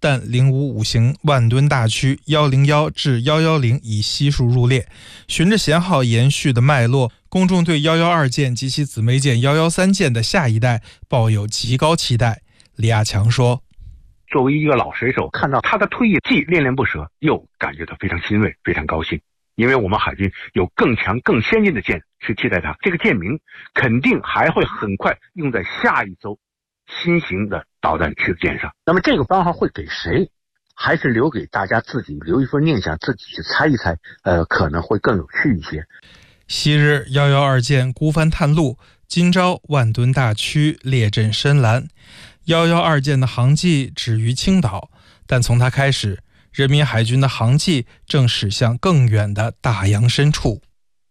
但055型万吨大驱101至110已悉数入列。循着舷号延续的脉络，公众对112舰及其姊妹舰113舰的下一代抱有极高期待。李亚强说， 作为一个老水手，看到他的退役既恋恋不舍，又感觉到非常欣慰，非常高兴。因为我们海军有更强更先进的舰去替代它，这个舰名肯定还会很快用在下一艘新型的导弹驱逐舰上。那么这个番号会给谁，还是留给大家自己留一份念想，自己去猜一猜，可能会更有趣一些。 昔日112舰孤帆探路，今朝万吨大驱列阵深蓝。112舰的航迹止于青岛，但从它开始，人民海军的航迹正驶向更远的大洋深处。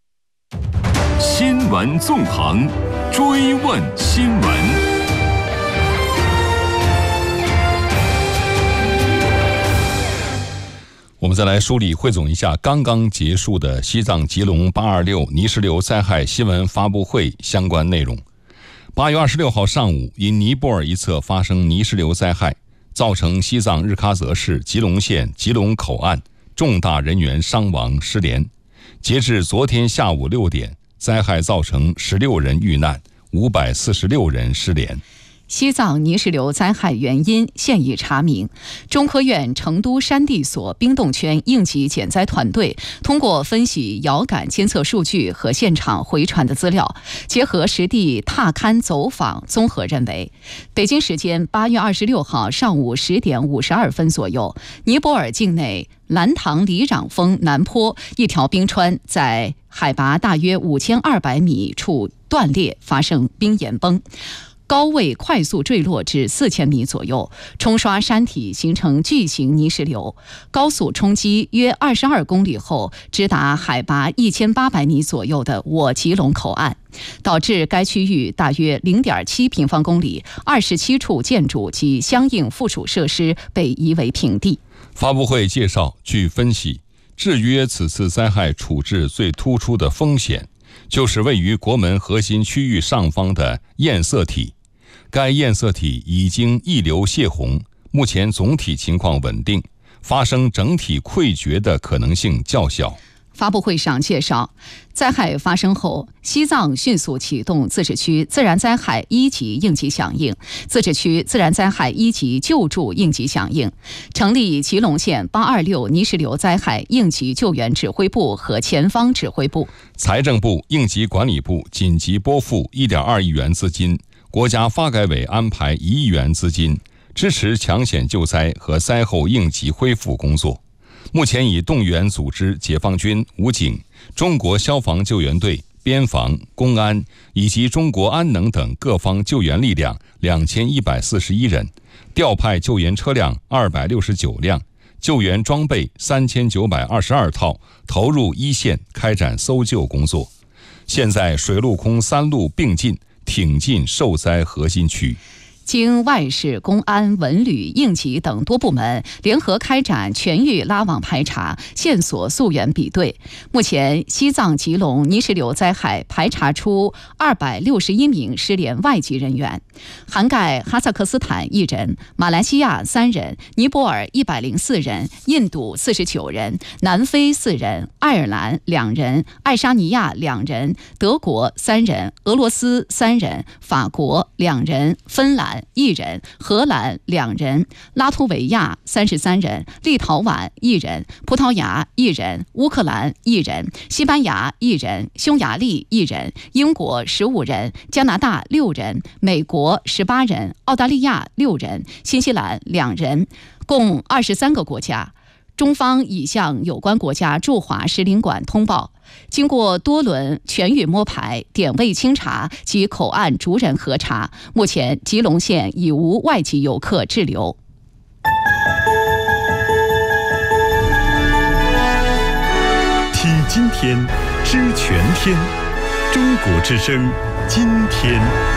新闻纵横，追问新闻。我们再来梳理汇总一下刚刚结束的西藏吉隆826泥石流灾害新闻发布会相关内容。8月26号上午，因尼泊尔一侧发生泥石流灾害，造成西藏日喀则市吉隆县吉隆口岸重大人员伤亡失联。截至昨天下午6点，灾害造成16人遇难，546人失联。 西藏泥石流灾害原因现已查明，中科院成都山地所冰冻圈应急减灾团队通过分析遥感监测数据和现场回传的资料，结合实地踏勘走访，综合认为，北京时间8月26号上午10点52分左右，尼泊尔境内兰唐里壤峰南坡一条冰川在海拔大约5200米处断裂，发生冰岩崩，高位快速坠落至4000米左右，冲刷山体形成巨型泥石流，高速冲击约22公里后，直达海拔1800米左右的我吉隆口岸，导致该区域大约 0.7 平方公里27处建筑及相应附属设施被夷为平地。 发布会介绍，据分析，制约此次灾害处置最突出的风险，就是位于国门核心区域上方的堰塞体。该堰塞体已经溢流泄洪，目前总体情况稳定，发生整体溃决的可能性较小。 发布会上介绍，灾害发生后，西藏迅速启动自治区自然灾害1级应急响应、自治区自然灾害1级救助应急响应，成立吉隆县826泥石流灾害应急救援指挥部和前方指挥部。 财政部应急管理部紧急拨付1.2亿元资金，国家发改委安排1亿元资金，支持抢险救灾和灾后应急恢复工作。目前已动员组织解放军、武警、中国消防救援队、边防、公安以及中国安能等各方救援力量2141人，调派救援车辆269辆，救援装备3922套，投入一线开展搜救工作。现在水陆空3路并进，挺进受灾核心区。 经外事、公安、文旅、应急等多部门联合开展全域拉网排查、线索溯源比对，目前西藏吉隆泥石流灾害排查出261名失联外籍人员，涵盖哈萨克斯坦1人、马来西亚3人、尼泊尔104人、印度49人、南非4人、爱尔兰2人、爱沙尼亚2人、德国3人、俄罗斯3人、法国2人、芬兰1人、荷兰2人、拉脱维亚33人、立陶宛1人、葡萄牙1人、乌克兰1人、西班牙1人、匈牙利1人、英国15人、加拿大6人、美国18人、澳大利亚6人、新西兰2人，共23个国家。中方已向有关国家驻华使领馆通报，经过多轮全域摸排、点位清查及口岸逐人核查，目前吉隆县已无外籍游客滞留。 听今天，知全天，中国之声，今天。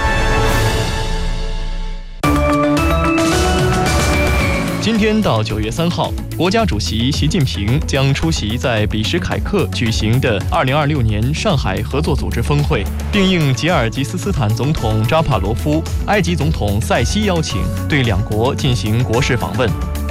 今天到9月3号，国家主席习近平将出席在比什凯克举行的2026年上海合作组织峰会，并应吉尔吉斯斯坦总统扎帕罗夫、埃及总统塞西邀请，对两国进行国事访问。